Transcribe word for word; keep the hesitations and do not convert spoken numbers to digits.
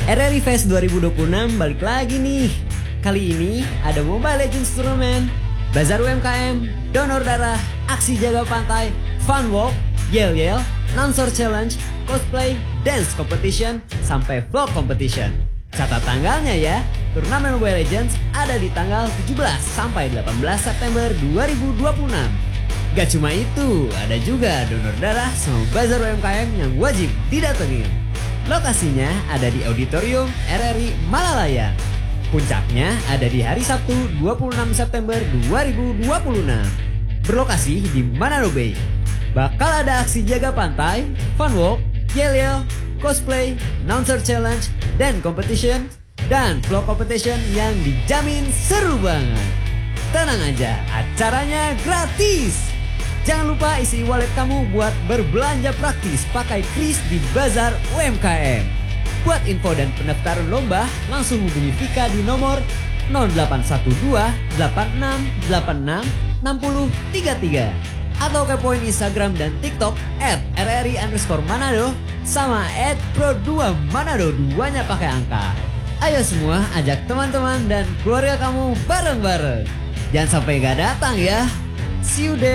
R R I Fest dua ribu dua puluh enam balik lagi nih. Kali ini ada Mobile Legends Tournament, Bazar U M K M, Donor Darah, Aksi Jaga Pantai, Fun Walk, Yell Yell, Lancer Challenge, Cosplay, Dance Competition, sampai Vlog Competition. Catat tanggalnya ya, turnamen Mobile Legends ada di tanggal tujuh belas sampai delapan belas September dua ribu dua puluh enam. Gak cuma itu, ada juga Donor Darah sama Bazar U M K M yang wajib didatengin. Lokasinya ada di Auditorium R R I Malalaya. Puncaknya ada di hari Sabtu dua puluh enam September dua ribu dua puluh enam. Berlokasi di Manado Bay. Bakal ada aksi jaga pantai, fun walk, yell yell, cosplay, announcer challenge, dan competition, dan vlog competition yang dijamin seru banget. Tenang aja, acaranya gratis. Jangan lupa isi wallet kamu buat berbelanja praktis pakai kris di Bazar U M K M. Buat info dan pendaftaran lomba, langsung hubungi Vika di nomor nol delapan satu dua delapan enam delapan enam enam nol tiga tiga atau kepoin Instagram dan TikTok at rri underscore manado sama at pro dua manado, duanya pakai angka. Ayo semua ajak teman-teman dan keluarga kamu bareng-bareng. Jangan sampai gak datang ya. See you there.